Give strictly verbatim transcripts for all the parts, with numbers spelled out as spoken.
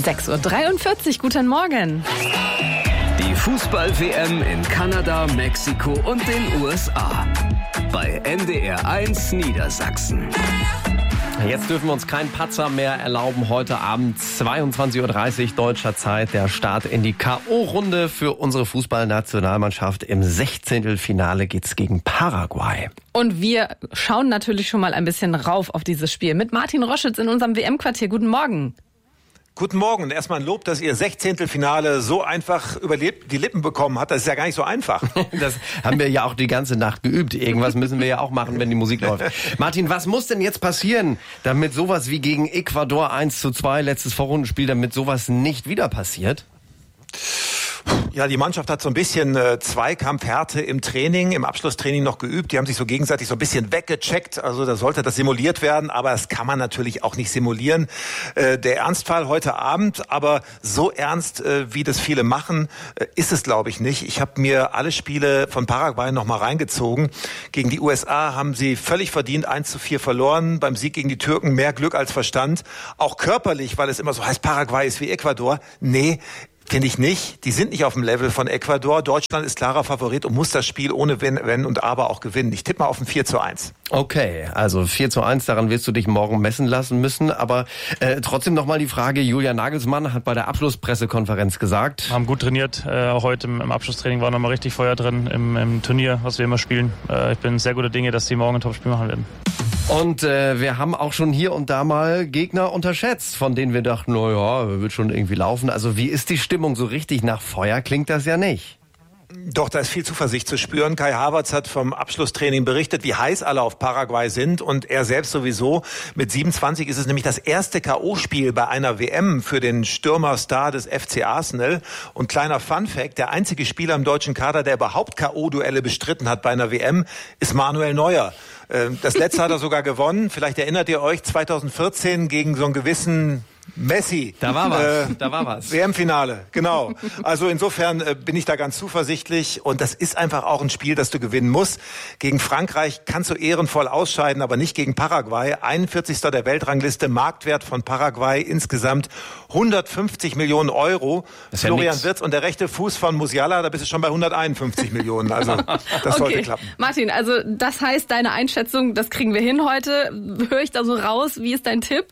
sechs Uhr dreiundvierzig, guten Morgen. Die Fußball-W M in Kanada, Mexiko und den U S A. Bei N D R eins Niedersachsen. Jetzt dürfen wir uns keinen Patzer mehr erlauben. Heute Abend zweiundzwanzig Uhr dreißig deutscher Zeit. Der Start in die K O-Runde für unsere Fußballnationalmannschaft. Im Sechzehntelfinale geht's gegen Paraguay. Und wir schauen natürlich schon mal ein bisschen rauf auf dieses Spiel mit Martin Roschitz in unserem W M-Quartier. Guten Morgen. Guten Morgen. Erstmal ein Lob, dass ihr Sechzehntelfinale so einfach über die Lippen bekommen habt. Das ist ja gar nicht so einfach. Das haben wir ja auch die ganze Nacht geübt. Irgendwas müssen wir ja auch machen, wenn die Musik läuft. Martin, was muss denn jetzt passieren, damit sowas wie gegen Ecuador eins zu zwei, letztes Vorrundenspiel, damit sowas nicht wieder passiert? Ja, die Mannschaft hat so ein bisschen äh, Zweikampfhärte im Training, im Abschlusstraining noch geübt. Die haben sich so gegenseitig so ein bisschen weggecheckt. Also da sollte das simuliert werden, aber das kann man natürlich auch nicht simulieren. Äh, der Ernstfall heute Abend, aber so ernst, äh, wie das viele machen, äh, ist es, glaube ich, nicht. Ich habe mir alle Spiele von Paraguay noch mal reingezogen. Gegen die U S A haben sie völlig verdient eins zu vier verloren. Beim Sieg gegen die Türken mehr Glück als Verstand. Auch körperlich, weil es immer so heißt, Paraguay ist wie Ecuador. Nee, finde ich nicht. Die sind nicht auf dem Level von Ecuador. Deutschland ist klarer Favorit und muss das Spiel ohne Wenn, Wenn und Aber auch gewinnen. Ich tippe mal auf ein vier zu eins. Okay, also vier zu eins, daran wirst du dich morgen messen lassen müssen. Aber äh, trotzdem nochmal die Frage, Julian Nagelsmann hat bei der Abschlusspressekonferenz gesagt. Wir haben gut trainiert, äh, auch heute im, im Abschlusstraining war nochmal richtig Feuer drin im, im Turnier, was wir immer spielen. Äh, ich bin sehr guter Dinge, dass die morgen ein Topspiel machen werden. Und äh, wir haben auch schon hier und da mal Gegner unterschätzt, von denen wir dachten, na ja, wird schon irgendwie laufen. Also wie ist die Stimmung? So richtig nach Feuer klingt das ja nicht. Doch, da ist viel Zuversicht zu spüren. Kai Havertz hat vom Abschlusstraining berichtet, wie heiß alle auf Paraguay sind und er selbst sowieso. Mit siebenundzwanzig ist es nämlich das erste K O-Spiel bei einer W M für den Stürmerstar des F C Arsenal. Und kleiner Funfact, der einzige Spieler im deutschen Kader, der überhaupt K O-Duelle bestritten hat bei einer W M, ist Manuel Neuer. Das letzte hat er sogar gewonnen. Vielleicht erinnert ihr euch, zweitausendvierzehn gegen so einen gewissen Messi. Da war was, äh, da war was. W M-Finale, genau. Also insofern äh, bin ich da ganz zuversichtlich und das ist einfach auch ein Spiel, das du gewinnen musst. Gegen Frankreich kannst du ehrenvoll ausscheiden, aber nicht gegen Paraguay. einundvierzigster der Weltrangliste, Marktwert von Paraguay insgesamt hundertfünfzig Millionen Euro. Ja, Florian Wirtz und der rechte Fuß von Musiala, da bist du schon bei hunderteinundfünfzig Millionen. Also das okay. sollte klappen. Martin, also das heißt, deine Einschätzung, das kriegen wir hin heute. Höre ich da so raus? Wie ist dein Tipp?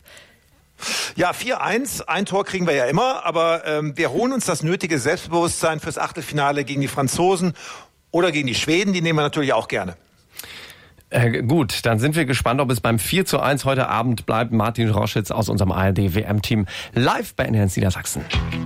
Ja, vier eins, ein Tor kriegen wir ja immer, aber ähm, wir holen uns das nötige Selbstbewusstsein fürs Achtelfinale gegen die Franzosen oder gegen die Schweden, die nehmen wir natürlich auch gerne. Äh, gut, dann sind wir gespannt, ob es beim vier zu eins heute Abend bleibt. Martin Roschitz aus unserem A R D W M-Team live bei N D R Niedersachsen.